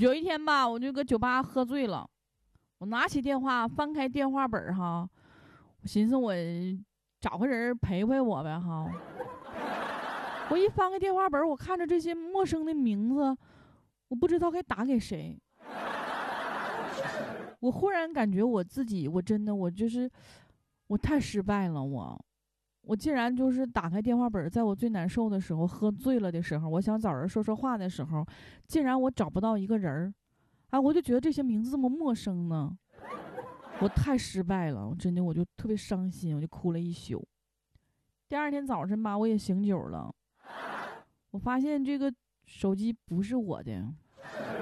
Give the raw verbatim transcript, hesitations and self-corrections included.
有一天吧，我就搁酒吧喝醉了，我拿起电话，翻开电话本哈，我寻思我找个人陪陪我呗哈。我一翻开电话本，我看着这些陌生的名字，我不知道该打给谁。我忽然感觉我自己，我真的我就是我太失败了，我我竟然就是打开电话本，在我最难受的时候，喝醉了的时候，我想找人说说话的时候，竟然我找不到一个人儿，啊，我就觉得这些名字这么陌生呢，我太失败了，我真的我就特别伤心，我就哭了一宿。第二天早晨吧，我也醒酒了，我发现这个手机不是我的。